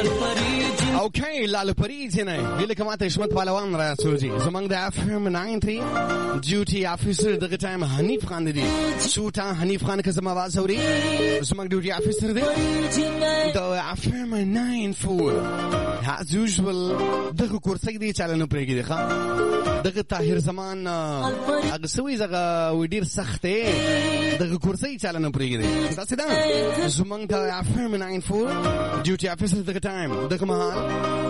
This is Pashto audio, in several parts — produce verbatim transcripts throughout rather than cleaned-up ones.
اوکې لال پری جنې ویل کماته حشمت پهلوان را سوجي زمنګ د اف ام ناين تھری ډیوټي افیسر دغه ټایم حنیف خان دی شوټا حنیف خان که زما आवाज اوري زمنګ ډیوټي افیسر دی د اف ام ناين فور as usual دغه کورسې دی چالانو پرېږي دی ښا دغه طاهر زمان هغه سوي زغه وډیر سختې دغه کورسې چالانو پرېږي دی تاسو دا زمنګ د اف ام ناين فور ډیوټي افیسر دغه ټایم دغه مهال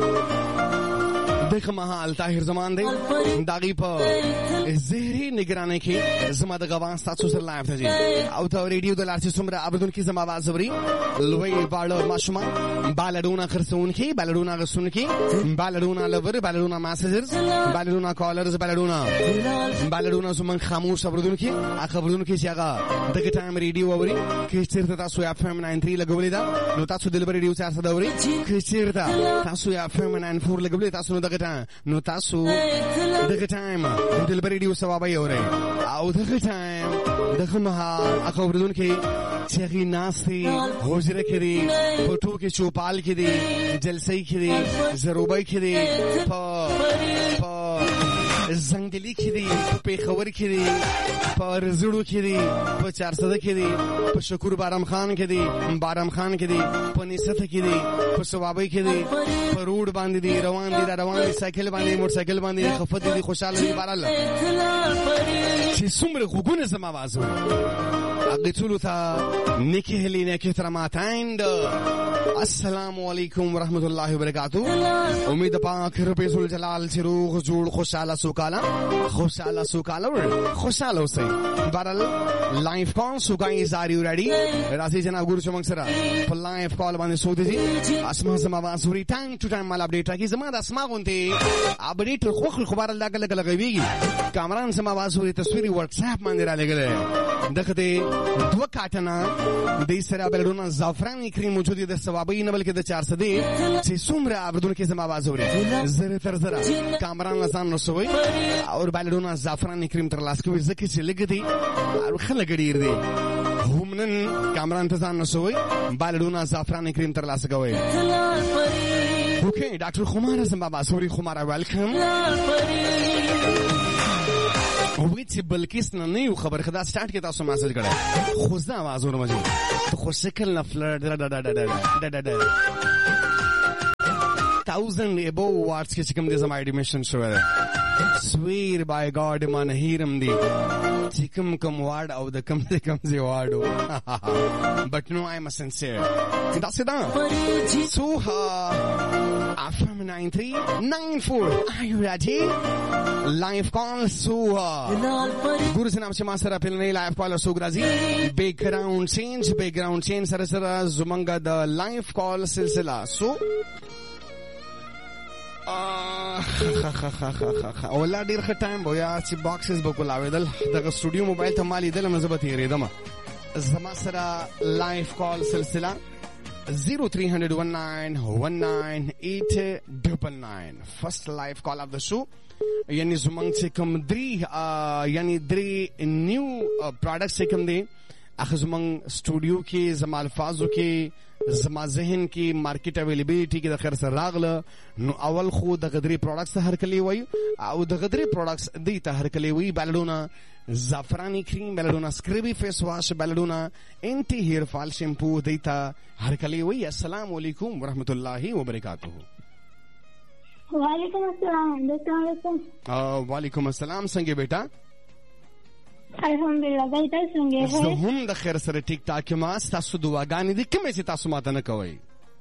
دغه مهال طاهر زمان دی داغي په زهري نگرانۍ کې زما د غوان تاسو سره لایو ته او ته ریډیو د لارچ څومره اوردون کې زما आवाज اوري لوی باړو ماشوما بالډونا خرڅون کې بالډونا غسون کې بالډونا لور بالډونا میسجرز بالډونا کالرز بالډونا بالډونا زمون خاموش اوردون کې اخ اوردون کې چې هغه دغه ټایم ریډیو اوري کې چیرته تاسو اف ام ناين تھری لګولې دا نو تاسو د ریډیو چار سره اوري کې چیرته تاسو اف ام ناين فور لګولې تاسو نو نو تاسو دغه ټایم د دلبري دیو ثواب یې اوري او دغه ټایم دغه مهال اخو بردون کې چغی ناسي حجره کې دي فوټو کې چوپال کې دي جلسې کې دي زروبای کې دي په په زنګلی کې دي په خبر کې دي په رزړو کې دي په چارسده کې دي په شکر بارم خان کې دي بارم خان کې دي په نسته کې دي په ثوابای کې دي په روډ باندې دي روان دي روان دي سایکل باندې موټر سایکل باندې خفت دي خوشاله دي بارال چې څومره غوګونه زما आवाज وي هغه ټول ته نیکه هلینه کې ترماتاند السلام علیکم ورحمت الله وبرکاتہ امید پاک رب ذل جلال چې روغ جوړ خوشاله سوکاله خوشاله سوکاله خوشاله اوسئ بارال لایف کال سوګای زاری ورډي راځي جناب ګورو چې موږ سره په لایف کال باندې سو دي اسما زما आवाज وري ټایم ټو ټایم مال اپډیټ راکې زما د اسما غونته اپډیټ خو خبر الله کله کله غويږي کامران زما आवाज وري تصویري واتس اپ باندې را لګل دغه دوه کاټنا د سره بلډونا زعفراني کریم موجود دي د ثوابي نه بلکې د چارسده دي چې څومره اوردون کې زما आवाज اوري زره تر زره کامران لسان رسوي او بلډونا زعفراني کریم تر لاس کوي ځکه چې لګ دي او خلک ډیر دي همنن کامران ته ځان رسوي بلډونا زعفراني کریم تر لاس کوي اوکې ډاکټر خمار زما आवाज اوري خمار ویلکم وې چې بلکې نه یو خبر خدا سٹارټ کې تاسو میسج کړه خو ځا आवाज ورمه ته خو شکل نه فلرټ دا دا دا دا دا thousand above words کې کوم دې زما ایډیمیشن شو ده سویر بای ګاډ man هیرم دی چې کوم کوم وارد او د کوم دې کوم زی واردو but no I'm a sincere that's it so uh F M nine three nine four are you ready live call so ګور سنام چې ما سره په نه live call سو غرازي background change background change سره سره زمونږ د live call سلسله so اولا ډیر ښه ټایم بو یا چې باکسز به کولاوېدل دغه سټوډیو موبایل ته مالي دل مزه به تیرېدم زما سره لایف کال سلسله zero three hundred one nine one nine eight nine nine first live call of the show یعنی زمونږ چې کوم درې یعنی درې نیو پروډکټس چې کوم دي اخ زمونږ سټوډیو کې زما الفاظو کې زما ذهن کې مارکیټ اویلیبیلیټي کې د خیر سره راغله نو اول خو د غدري پروډکټس هر کلی وای او د غدري پروډکټس دی ته هر کلی وای بلډونا زعفرانی کریم بلډونا سکربی فیس واش بلډونا انټي هیر فال شیمپو دی ته هر کلی وای السلام علیکم ورحمت الله وبرکاتہ وعلیکم السلام علیکم وعلیکم السلام څنګه بیٹا الحمدلله دای تاسو څنګه یې زه هم د خیر سره ټیک ټاک ما تاسو دعاګانې دي کومې چې تاسو ماته نه کوي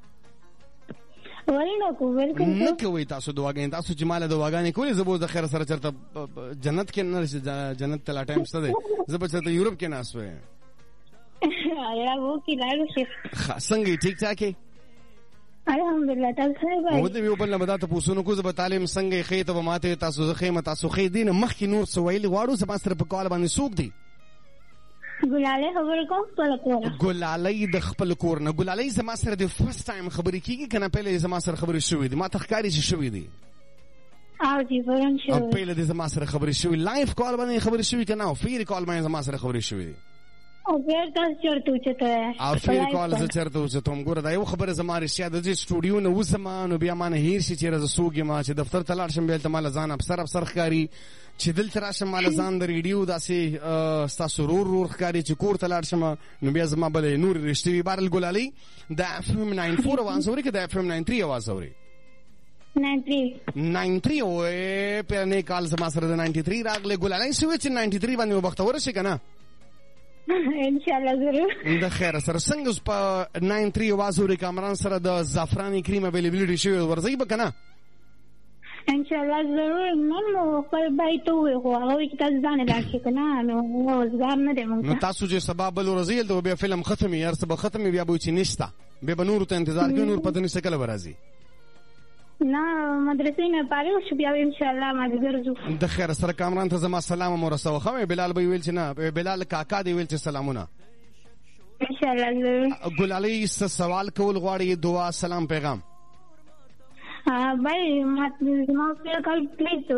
ورینه کو ویلکم نه کوي تاسو دعاګانې تاسو چې مال دعاګانې کوي زه به د خیر سره چرته جنت کې نه جنت تل ټایم څه دی زه به چرته یورپ کې نه اسوي یا وو کې لاګو شي څنګه ټیک ټاک الحمدلله تاسو څنګه یو د یو بل نه مدته پوسونو کو زه تعلیم څنګه خېته به ماته تاسو زه خېمه تاسو خې دین مخکې نور سویل غواړو زما سره په کال باندې سوق دی ګلاله خبر کوم خپل کور ګلاله د خپل کور نه ګلاله زما سره د فرست ټایم خبرې کیږي کنه پهله زما سره خبرې شوې دي ما تخکاری شي شوې دي او جی ورن شو په پهله د زما سره خبرې شوې لایف کال باندې خبرې شوې کنه او فیر کال باندې زما سره خبرې شوې دي او بیا تاسو چرته اوچته او فیر کال زه چرته اوچتم. ګوره دا یو خبره زما رښتیا د دې سټوډیو نه وځم نو بیا ما نه هیر شي چېرې زه څوک یم چې دفتر ته لاړ شم بیا هلته ماله ځان افسر افسر ښکاري چې دلته راشم ماله ځان د ریډیو داسې ستاسو رور رور ښکاري چې کور ته لاړ شم نو بیا زما بلې نورې رښتې وي. بهرحال ګلالۍ د اف ام ناین فور اواز اوري که د اف ام ناین تھری اواز اوري؟ ناین تھری ناین تھری وې پیرنې کال زما سره د ناینټي تھری راغلی. ګلالۍ څه وې چې ناینټي تھری باندې مو بختوره شي که نه؟ انشاءالله ضرور. د خیره سره څنګه اوس په ناین تھری اواز اوري کامران سره د زعفراني کریم اویلیبلیټي شوی ورځئ به که نه؟ انشاءالله ضرور. نن خپل بای ته ووایو خو هغه وایي چې تاسو ځان یې لاړ شئ که نه نو روزګار نه دی موږ ته. نو تاسو چې سبا بل ورځئ هلته بیا فلم ختم وي هر څه به ختم وي بیا به وایي چې نشته بیا به نورو ته انتظار کوي نور پته نشته کله به راځي. نه مدرسې نه فارغ شو بیا انشاءالله مازدیګر ځو. د خیره سره کامران ته زما سلام هم ورسوه ښه بلال به یې ویل چې نه بلال کاکا دې ویل چې سلامونه. انشاءالله ضرور. ګلالۍ څه سوال کول غواړي دعا سلام پیغام؟ بھائی زما کل پلیز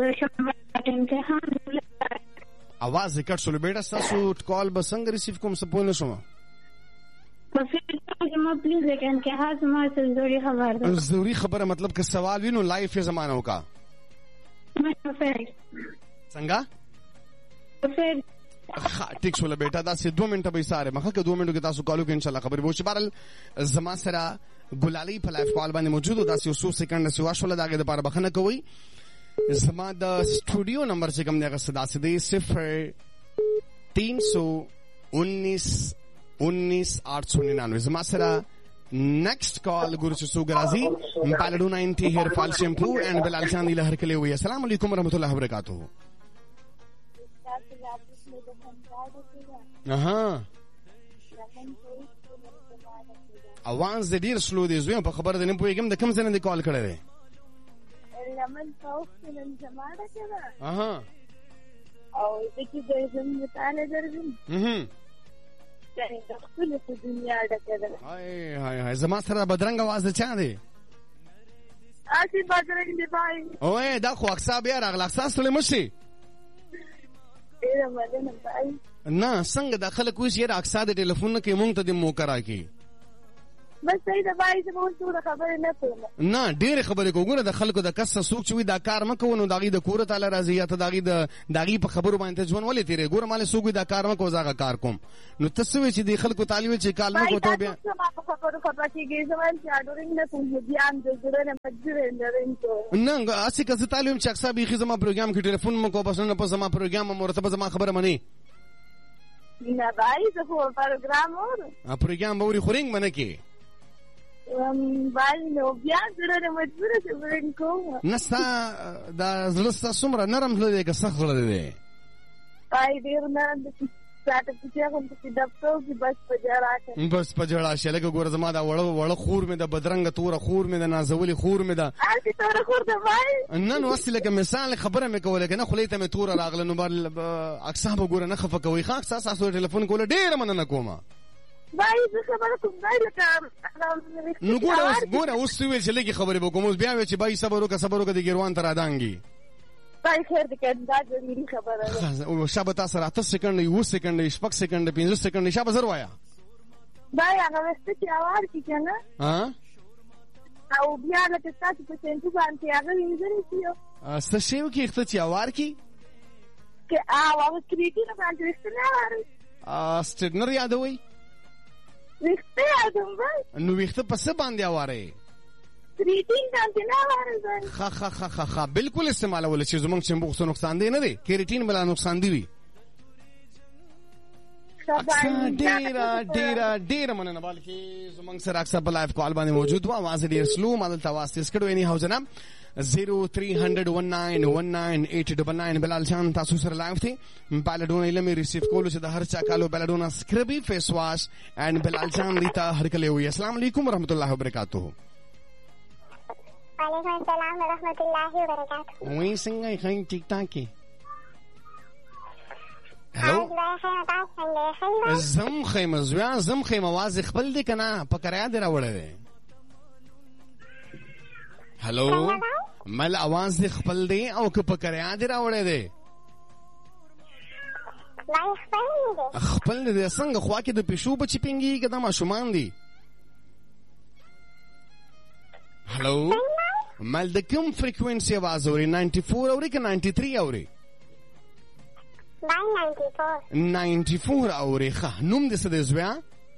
आवाज کټ شول بیٹا تاسو کال به څنګه ریسیو کوم څه پوه نه شوم. ما پلیز لیکن که هاس ما ضروری خبر ده. ضروری خبره مطلب که سوال وینو لایف زمانه وکا. څنګه؟ ها ټیک شول بیٹا دا سه دو منټه به ساره مخه که دو منټو کې تاسو کالو کې ان شاء الله خبرې وشي. بهرحال زما سره ګلالۍ په لایف کال باندې موجود او دا سه څو سکند سوا شول داګه د لپاره بخنه کوي. زما د سټوډیو نمبر چې کوم دی هغه صدا سي صفر تین سو انیس انیس आठ सौ निन्यानवे. زما سره نیکسٹ کال ګورو چې څوک راځي. پالډو ناینټي هیر فال شیمپو اینڈ بلال چاند لهر کلی وي. السلام علیکم ورحمۃ اللہ وبرکاتہ. اها اواز ډیر سلو دی زوی په خبره ده نه پوهیږم د کوم ځای نه کال کړی دی. لمن فوق من جماعه كده اها او كده زين تعالى دربين اها يعني دخل في الدنيا ده كده. هاي هاي هاي زما سره بدرنګ आवाज چا دی؟ اسی بدرنګ دی بھائی. اوه دا خو اکسا بیا راغلا اکسا سره مشي. اې مدنه بھائی نه څنګه د خلک وې یې اکسا د ټلیفون کې مونږ ته د موکرا کی بس صحیح ده بھائی زموږ ټول خبرې نه کوم. نه ډېر خبرې کوګره د خلکو د کس سوق چوي دا کار مکو نو داغي د کور تعالی راضي یا ته داغي د داغي په خبرو باندې ځون ولې تیرې ګوره مال سوق دا کار مکو زاغه کار کوم نو تاسو چې د خلکو تعالی چې کال مکو ته بیا ما په خبرو خبرې کېږي زموږ چې اډورینګ نه کوم بیان د زړه نه مجبور اندرین ته نه اسی کس تعلیم چې اکثر به خزما پروګرام کې ټلیفون مکو بس نه په زما پروګرام مرتبه زما خبره منی نه بھائی زه په پروګرام اور ا پروګرام بوري خورینګ منه کې بھائی نو بیا زړه مجبور شه ورین کوم نستا دا زلستا سمره نرم زړه کې سخت زړه دی بھائی ډیر نه د ساته پچا کوم چې دفتر کې بس پجړا بس پجړا شله کې ګور زما دا وړ وړ خور مې د بدرنګ تور خور مې د نازولي خور مې دا اسی تور خور ته بھائی نن نو اصله کې مثال خبره مې کوله کنه خلیته مې تور راغله نو بل اکثر به ګور نه خفه کوي خاص تاسو ټلیفون کوله ډیر مننه کومه بھائی زه خبره کوم نه لکه نو ګوره ګوره اوس ویل چې لګي خبرې وکوم اوس بیا وی چې بای صبر وکړه صبر وکړه د ګیروان تر ادانګي بھائی خیر دې کړه دا ضروري خبره ده او شابه تاسو راته سکند یو سکند شپږ سکند پنځه سکند شابه زر وایا بھائی هغه وست چې اوار کی کنه ها او بیا لکه تاسو په سنتو باندې هغه وینځري کیو است شیو کې اخته چې اوار کی کې او کریټی نه باندې وست نه واره ا سټنر یادوي وخته یادم بھائی نو وخته پس باندې اواره کریټین باندې نه واره خا خا خا خا خا بالکل استعمال ول چې زمونږ چې موږ نقصان دی نه دی کریټین بلا نقصان دی وی ډیر ډیر ډیر مننه بالکل زمونږ سره اکثر په لایف کال باندې موجود و आवाज ډیر سلو مدل تاسو سکړو اني هاو جناب zero three hundred one nine one nine eight nine nine بلال جان تاسو سره لایو ثي پالډون لمه ریسیو کولو چې د هر چا کالو بلډون سکربي فیس واش اند بلال جان دیتا هر کله وي. السلام علیکم ورحمۃ اللہ وبرکاتہ. وعلیکم السلام ورحمۃ اللہ وبرکاتہ. وای څنګه خاين ټیک ټاک کی هلو زم خیمه زویا زم خیمه واز خپل دې کنه پکړیا دی راوړل دی. هلو مل आवाज خپل دی او که پکړیا دی راوړل دی بای خپل دی. خپل دې څنګه خوا کې د پیشو بچی پینګي که د ماشومان دي؟ هلو مال د کوم فریکوینسي आवाज اوري؟ نائنٹی فور اوري که نائنٹی تھری اوري؟ بای نائنٹی فور. نائنٹی فور اوري. ښه نوم دې څه دی زویا؟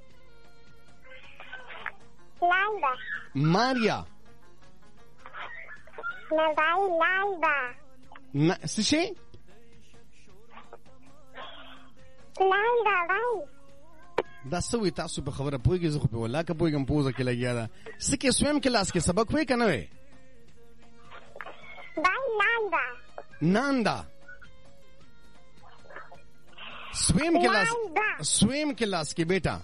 لایبا. ماریا. نه بای لایبا. نه څه شی؟ لایبا بای. دا څه وایي تاسو په خبره پوهېږئ؟ زه خو په والله که پوهېږم پوزه کې لګیا ده. څه کې سویم کلاس کې سبق وایي که نه وایي؟ بای لایبا. ناندا. سویم کلاس سویم کلاس کې بیٹا.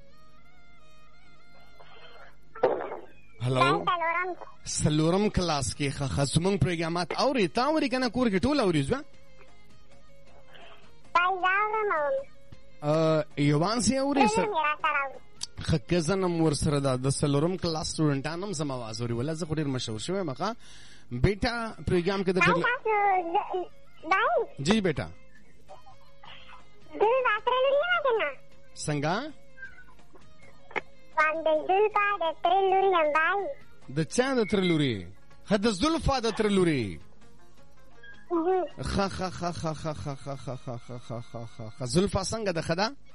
هلو سلورم کلاس کې ښه ښه زموږ پروګرامات اوري؟ تا اوري که نه کور کې ټول اوري زوه؟ بای دا اورم. یوانسې اوري؟ ښه که زه نم ورسره ده د سلورم کلاس سټوډنټان هم زم اواز اوري. والله زه خو ډېر مشهور شوی یم ښه بیټا پروګرام کې د جی بیټا څنګه؟ د چا د تره لوري؟ ښه د زلفا د تره لوري. ښه ښه ښه ښه ښه ښه ښه ښه ښه ښه ښه ښه ښه ښه زلفا څنګه ده؟ ښه ده؟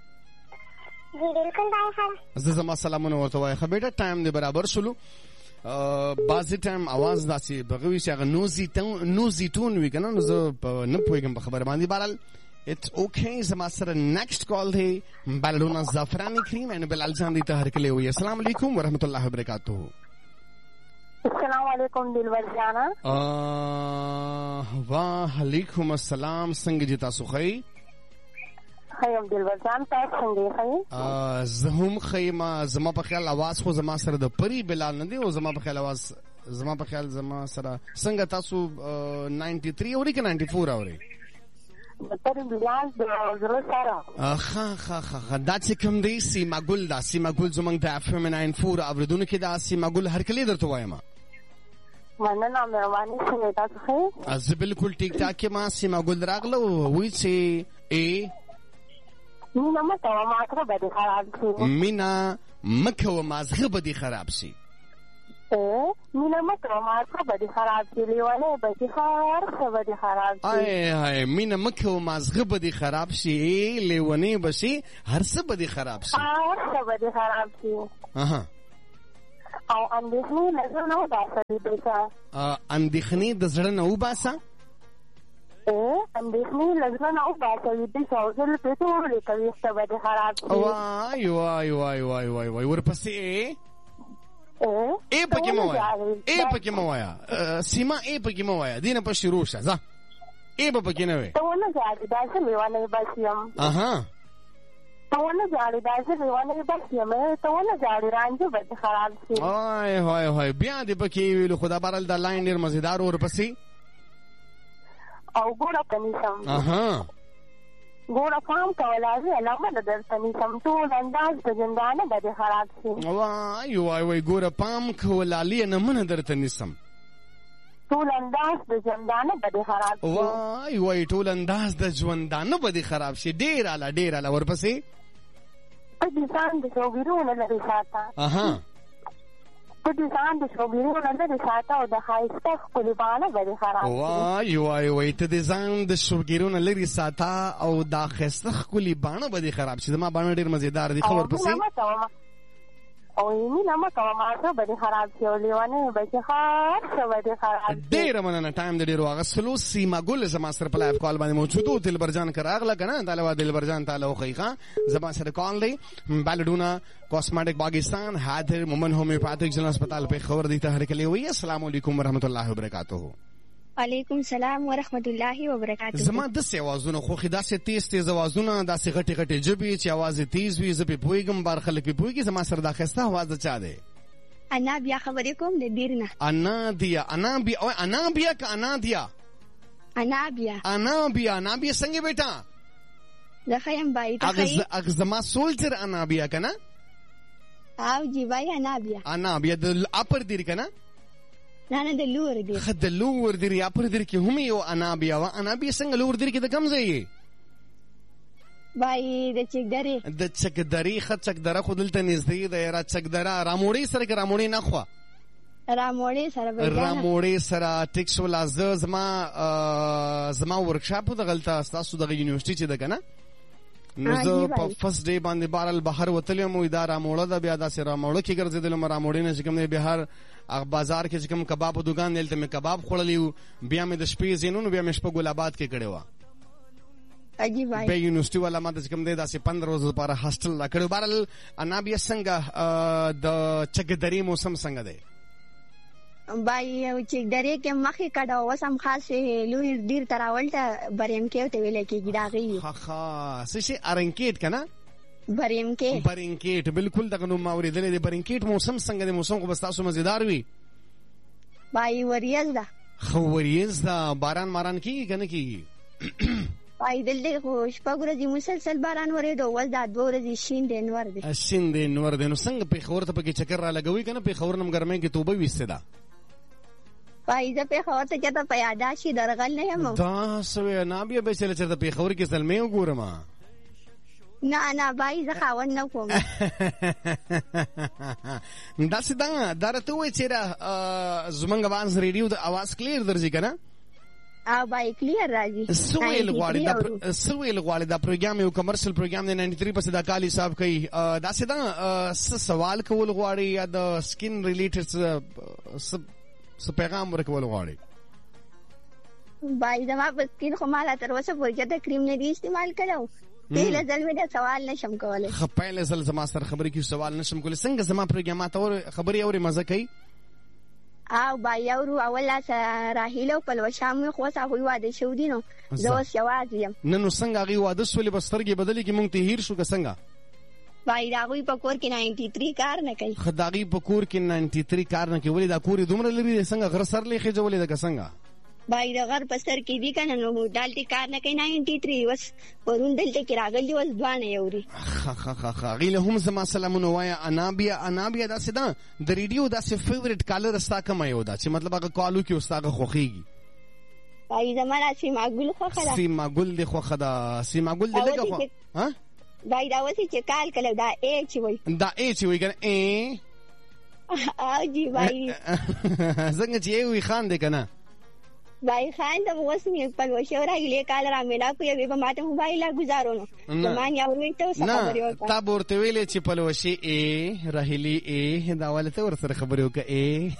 زه زما سلامونه ورته وایه. ښه بیټا ټایم دی برابر شلو. بعضې ټایم اواز داسې دغه وي چې هغه نوزي ټون وي که نه نو زه نه پوهېږم په خبره باندې. بهرحال اټس اوکې. زما سره نیکسټ کال دی بلډونا زعفراني کریم اینڈ بلال جان دی ته هرکلی وایي. السلام علیکم ورحمت الله وبرکاتہ. السلام علیکم دلبر جانا. وعلیکم السلام. څنګه دي تاسو؟ ښه خیم دلبر جان تاسو څنګه ښه؟ زه هم ښه یم. زما په خیال اواز خو زما سره د پری بلال نه دی او زما په خیال اواز زما په خیال زما سره څنګه تاسو نائنٹی تھری اوري که نائنٹی فور اوري؟ پری بلال د زړه سره. ښه ښه ښه دا چې کوم دی سیما ګل ده. سیما ګل زموږ د اف ام ناین فور اورېدونکو دا سیما ګل هرکلی درته وایم. مننه مهرباني. څنګه تاسو ښه؟ زه بالکل ټیک ټاک یم. سیما ګل راغله وایي چې ای مینه مه کوه مازغه به دې خراب شي. مینه مه کوه مازغه به دې خراب شي. مینه مه کوه مازغه به دې خراب شي. لیونی به دې هر څه به دې خراب شي. ای ای مینه مه کوه مازغه به دې خراب شي. لیونی به شي هر څه به دې خراب شي. هر څه به دې خراب شي. اها او اندېښنې له زړه نه وباسه بیټا. اندېښنې د زړه نه وباسه؟ اندېښنې له زړه نه وباسه بیټا. او زه پرې ټولې کوي څه به دې خراب شي. وای وای وای وای وای وای ورپسې ای پکې مه وایه. ای پکې مه وایه سیما. ای پکې مه وایه. دې نه پس شروع شه ځه. ای به پکې نه وایې. ته ونه ژاړې داسې لیونی بس یم. اها ته ونه ژاړې داسې لیونی بس یم. ته ونه ژاړې رانجه به دې خراب شي. وای وای وای بیا دې پکې ویلو. خو دا بهرحال دا لاین ډېر مزېدار و. ورپسې او ګوره که نیسم. اها ګوره پام کوه لازم علامه ده درته نیسم. ټول انداز د ژوندانه به دې خراب شي. وای وای وای ګوره پام کوه لاليه نمونه درته نیسم. ټول انداز د ژوندانه به دې خراب شي. وای وای ټول انداز د ژوندانه به دې خراب شي. ډېر اعلی ډېر اعلی. ورپسې ته دې ځان د شوګیرونو لرې ساته. اها ته دې ځان د شوګیرونو لرې ساته او د ښایسته ښکلې باڼه به دې خراب شي. وای وای وای ته دې ځان د شوګیرونو لرې ساته او دا ښایسته ښکلې باڼه به دې خراب شي. زما باڼه ډېر مزېدار دي. ښه ورپسې او مینه مه کوه مازغه به دې خراب شي. او لیونی به چې هر څه به دې خراب شي. ډېره مننه. ټایم د ډېر واغستلو. سیما ګل زما سره په لایف کال باندې موجود و. دلبر جان که راغله که نه تعالی دلبر جان تعالی وښیي. ښه زما سره کال دی بلډونا کاسمیټک پاکستان حاضر مومن ہومیوپیتھک جنرل هسپتال پېښور دی ته هرکلی وایي. السلام علیکم ورحمت الله وبرکاتہ. وعلیکم السلام ورحمت الله وبرکاتہ. زما داسې اوازونه خوښي داسې تیز تیز اوازونه داسې غټې غټې ژبې چې اواز یې تیز وي. زه پې پوهېږم بار خلک پې پوهېږي. زما سره دا ښایسته اواز د چا دی؟ انا بیا خبرې کوم د دیر نه. انا دیا انا بیا انا بیا که انا دیا؟ انا بیا انا بیا انا بیا څنګه بیټا؟ زه ښه یم بای. ته ښه یې؟ هغه زما سولجر انا بیا که نه؟ او جی بای انا بیا. انا بیا د اپر دیر که نه؟ نه نه د لور دیر. ښه د لور دیر یا اپر دیر کې هم یو انا بیا وه. انا بیا څنګه لور دیر کې د کوم ځای یې؟ بای د چکدرې د چکدرې ښه چکدره خو دلته نږدې ده یاره چکدره راموړې سره که راموړې نه خوا راموړې سره به راموړې سره ټیک شوله زه زما زما ورکشاپ دغلته ستاسو دغه یونیورسټي چې ده که نه نو زه په فرست ډے باندې بهرحال بهر وتلی یم دا راموړه ده بیا داسې راموړه کې ګرځېدلم راموړې نه چې کوم دی بهر بازار کې چې کوم کباب دوکان دی هلته مې کباب خوړلی و بیا مې د شپې ځینو نو بیا مې شپه ګلاباد کې کړې وه بیا یونیورسټي والا ما ته چې کوم دی داسې پندره ورځو لپاره هاسټل را کړی بهرحال انا بیا څنګه د چکدرې موسم څنګه دی بای چکدرې کې مخې کډه اوس هم خاص لوی ډیر تر اولته بریم کې ته ویل کېږي دا غي ها ها څه شي ارنکیټ کنه بریم کې برینکیټ بالکل دغه نو ما اورېدلې دی برینکیټ موسم څنګه دی موسم خو بس تاسو مزیدار وي بای وریځ ده خو وریځ ده باران ماران کېږي که نه کېږي بای دلته خو شپږ ورځې مسلسل باران ورېدو اوس دا دوه ورځې شین دی انور دی شین دی انور دی نو څنګه پېښور ته پکې چکر را لګوي که نه پېښور نه م ګرمۍ کې توبه ویستې ده بای زه پېښور ته چېرته په یاداشي درغل نه یم دا څه وې نه بیا به چېرته چېرته پېښور کې زلمۍ وګورم نه نه بای زه خاوند نه کوم داسې دا دا راته ووایه چېرې زموږ اواز ریډیو د اواز کلیر درځي که نه او بای کلیر راځي څه ویل غواړي دا څه ویل غواړي دا پروګرام یو کمرشل پروګرام دی ناینټي تھری پسې دا کال حساب کوي داسې دا څه سوال کول غواړي یا د سکین ریلیټډ څه پیغام ورکول غواړي بای زما په سکین خو ما لا تر اوسه پورې چېرته کریم نه دی استعمال کړی پهله ځل مې دا سوال نشم کولی ښه پهله ځل زما سره خبرې کړي سوال نشم کولی څنګه زما پروګرامات خبرې اورې مزه کوي او بای اورو اول لاس راهیله او پلوشه مې خو اوس هغوی واده شوي دي نو زه اوس یوازې یم نه نو څنګه هغوی واده شولې به سترګې بدلې کړي موږ ته هیر شو که څنګه بای د هغوی په کور کې ناینټي تھری کار نه کوي ښه د هغوی په کور کې ناینټي تھری کار نه کوي ولې دا کور یې دومره لرې دی څنګه غره سر لیخې جوړې ده که څنګه بای د غر په سر کې دي که نه نو دلته کار نه کوي ناینټي تھری اوس پرون دلته کې راغلي اوس دواړه یې اوري ښه ښه ښه ښه هغوی له هم زما سلامونه ووایه انا بیا انا بیا داسې ده د ریډیو داسې فیورېټ کالر ستا کومه یو ده چې مطلب هغه کالو کې اوس تا هغه خوښېږي بای زما دا سیما ګل خوښه ده سیما ګل دې خوښه ده سیما ګل دې لږه خو بای دا اوسې چې کال کله دا ای چې وایي دا ای چې وایي که نه ای او جی بای څنګه چې ای وایي خان دی که نه بای خان ته اوس مې پلوشه راغلې کال را میلا کو یوې به ما ته موبایل لا ګزارو نو زما یې اورې ته څه خبرې وکړه تا به ورته ویلې چې پلوشې ای راهیلې ای دا ولې ته ورسره خبرې وکړه ای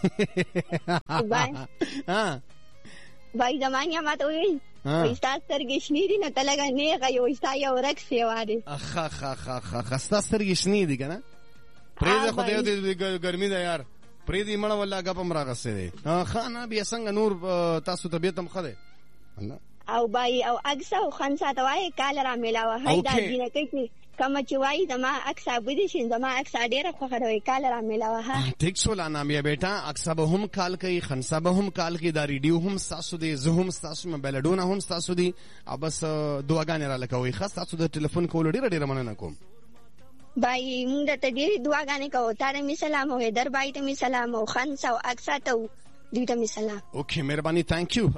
بای زما یې ما ته وویل وایي ستا سترګې شنې دي نو ته لږه نیغه یې وایي ستا یو رقص یې وارې ښه ښه ښه ښه ستا سترګې شنې دي که نه پرېږده خدای دې ګرمي ده یار پرېږدي مړه والله ګپ هم راغستی دی ښه نه بیا څنګه نور تاسو طبیعت هم ښه دی او بای او عکس او خنسا ته وایي کاله را میلاوه هی دا جینکۍ چې کومه چې وایي زما عکس ابدي شي زما عکس ډېره خوښه ده وایي کاله را میلاوه ها ټیک شول انا بیا بیټا عکس به هم کال کوي خنسا به هم کال کوي دا ریډیو هم ستاسو دی زه هم ستاسو یم بیلډونه هم ستاسو دي او بس دعاګانې راله کوئ ښه ستاسو د ټلیفون کولو ډېره ډېره مننه کوم بای موږ درته ډېرې دعاګانې کوو تا ته مې سلام او حیدر بای ته مې سلام او خنسا او اکسا ته دوی ته مې سلام اوکې مهرباني تھینک یو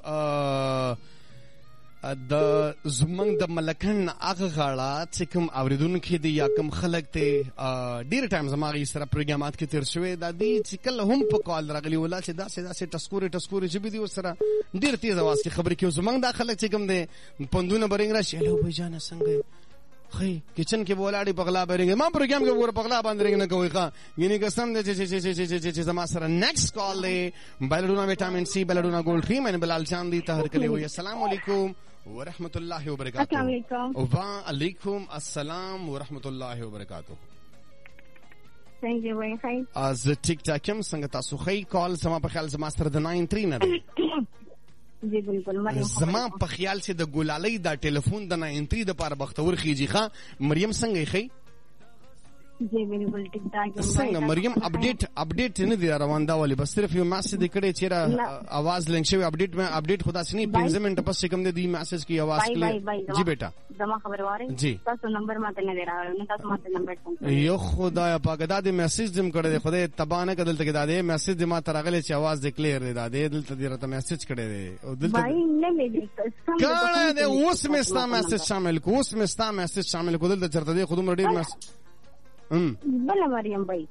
د زمونږ د ملکن هغه غاړه چې کوم اورېدونکي دي یا کوم خلک دی ډېر ټایم زما هغې سره پروګرامات کې تېر شوی دا دي چې کله هم په کال راغلي ولا چې داسې داسې ټسکورې ټسکورې ژبې دي ورسره ډېر تېز اواز کې خبرې کوي زمونږ دا خلک چې کوم دی پندونه به رنګ راشي هلو بھائی جانه څنګه خی کچن کې بولاړي پغلا برنګ ما پروګرام کې ور پغلا باندې رنګ نه کوي ښا یعنی قسم دې چې چې چې چې زما سره نیکسټ کال دی بلډونا وټامین سی بلډونا ګولډ کریم ان بلال چاند دی طاهر کلی وي السلام علیکم ورحمۃ اللہ وبرکاتہ. السلام علیکم. وعلیکم السلام ورحمۃ اللہ وبرکاتہ. څنګه وای خای از ټیک ټاک هم څنګه تاسو خی کال زما په خیال زما سره د ناین تھری نه دی. جی بالکل مریم زما په خیال چې د ګلالۍ دا ټلیفون د ناین تھری د پاره بختور خيږي ښا مریم څنګه خی जी बिल्कुल ठीक ठाक څنګه مریم اپډیټ اپډیټ نه دی روان دا ولې بس صرف یو میسج کړي چې را आवाज لنګ شوی اپډیټ میں اپډیټ خدا سني پنځه منټه پس کوم دی میسج کی आवाज کړي جی بیٹا زما خبر واره جی تاسو نمبر ماته نه راغلی نو تاسو ماته نمبر څنګه یو خدای پاک دا د میسج دم کړي خدای تبانه کدل ته دا دی میسج ما تر غلې چې आवाज د کلیر دی دا دی دلته دی راته میسج کړي دی او دلته بھائی نه مې دې کړه دی اوس مې ستا میسج شامل کو اوس مې ستا میسج شامل کو دلته چرته دی خودم ډیر میسج ام بل مریم بھائی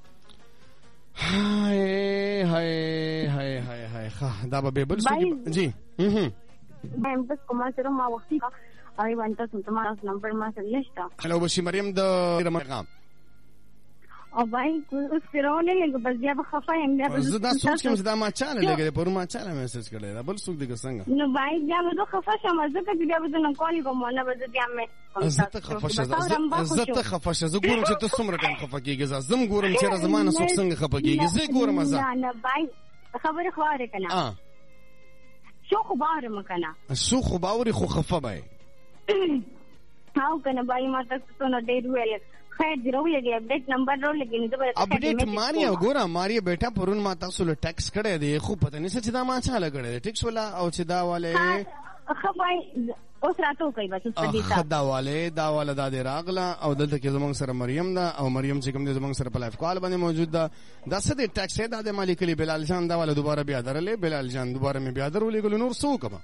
هاي هاي هاي هاي هاي ښه دا به بل څه جی هم هم بس کومه سره ما وختي آی وانت ته تمہارا نمبر ما سره نشتا هلو بشي مریم د رمغام او بھائی اوس فرونه لګ بس بیا خفه یم بیا زه دا سوچ کوم چې دا ما چاله لګره پر ما چاله میسج کړی دا بل څوک دی څنګه نو بھائی بیا به خفه شم ځکه چې بیا به نو کال کوم نه به بیا مې زه ته خفه شم زه ته خفه شم زه ګورم چې ته څومره ټایم خفه کیږي زم ګورم چې زمانه څوک څنګه خفه کیږي زه ګورم زه نه نه بھائی خبره خواره کنه اه شو خبره مکنه شو خبره خو خفه بای هاو کنه بھائی ما تاسو نو ډیر ویل خیر دی روي لګي اپډیټ نمبر رو لګي نو زبر اپډیټ ماریا ګورا ماریا بیٹا پرون ما تاسو له ټیکس کړی دی خو پته نه چې دا ما چاله کړی ټیکس ولا او چې دا والے خبای اوس راتو کوي بس په دې تا دا والے دا والا دا دی راغلا او دلته کې زمونږ سره مریم دا او مریم چې کوم دی زمونږ سره په لایف کال باندې موجود ده دا څه دی ټیکس دا د مالک لی بلال جان دا والا دوباره بیا درلې بلال جان دوباره مې بیا درولې ګل نور سو کما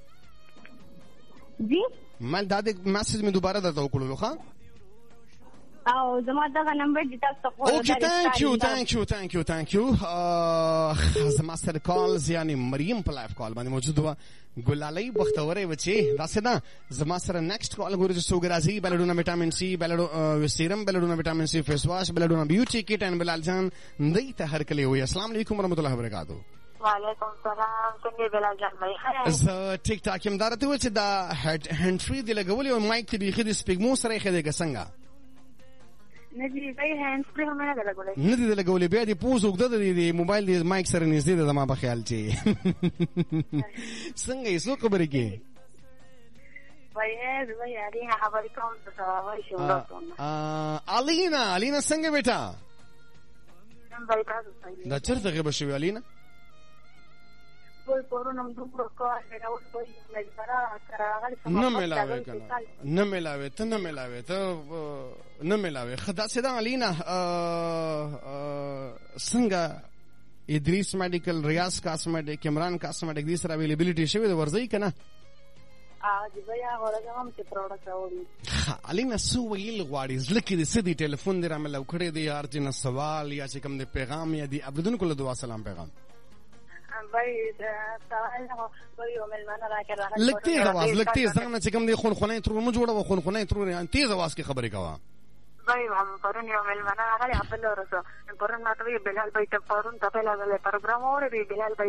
جی مال دا د میسج مې دوباره درته وکړلو ښا او زما دا نمبر دې تاسو په اوکې ثانک یو ثانک یو ثانک یو ثانک یو زما سره کالز یعنی مریم په لایف کال باندې موجود و ګلالۍ بختوره وچی دا څه ده زما سره نیکسټ کال ګورې چې سوګرازي بلډونه وټامین سي بلډو سیرم بلډونه وټامین سي فیس واش بلډونه بیوټي کیټ ان بلال جان دې ته هر کله وي السلام علیکم ورحمۃ اللہ وبرکاتہ وعلیکم السلام څنګه بلال جان بھائی زه ټیک ټاک یم دارته و چې دا هډ هند فری دی لګولې او مایک ته بيخي د سپیګمو سره خې دی څنګه نه دی بھائی هند فری هم نه لګولې نه دی لګولې بیا دی پوز وګد دی موبایل دی مایک سره نږدې ده زما په خیال چې څنګه یې څو خبرې کې بھائی هه بھائی الینا خبرې کوم څه وایي شو ا الینا الینا څنګه بیٹا بھائی تاسو دا چرته غیب شوی الینا کوئی پرونم دوپر کار راوځي په لږه راغلی نه ملاوي کنه نه ملاوي ته نه ملاوي ته نه ملاوي خدا سیدا الینا څنګه ادریس میډیکل ریاض کاسمیټک عمران کاسمیټک دې سره اویلیبিলিټي شوی د ورځي کنه ا دې بیا ورته چې پروډکټ راوړي الینا سو ویل غواړي ځلکه دې سدي ټلیفون دې رامل او کړې دې یار جن سوال یا چې کوم دې پیغام یا دې ابدون کول دعا سلام پیغام بھائی سوال نو کوئی عمل معنا راکړه لکتی غواز لکتی ځان چې کوم دې خون خونه تر مو جوړه خون خونه تر تیز आवाज کې خبرې کوا بھائی هم پرون یو عمل معنا راغلی خپل ورسو پرون ماته بلال بھائی ته پرون ته په لاره پروګرام اورې بلال بھائی